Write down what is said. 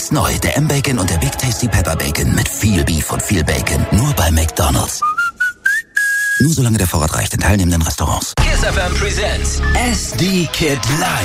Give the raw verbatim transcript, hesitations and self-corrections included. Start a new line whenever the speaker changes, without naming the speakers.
Jetzt neu, der M-Bacon und der Big Tasty Pepper Bacon mit viel Beef und viel Bacon. Nur bei McDonald's. Nur solange der Vorrat reicht in teilnehmenden Restaurants.
Kiss F M presents S D Kid Live.